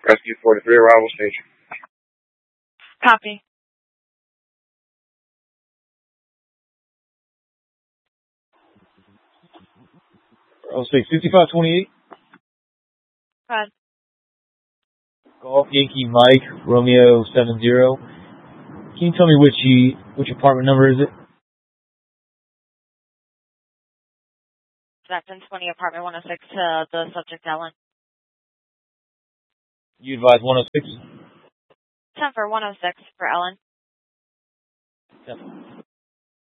Rescue 43, arrival station. Copy. I'll say 5528. Go ahead. Golf Yankee Mike, Romeo 70. Can you tell me which apartment number is it? Jackson 20, apartment 106 to the subject, Ellen. You advise 106? 10 for 106 for Ellen. Yep.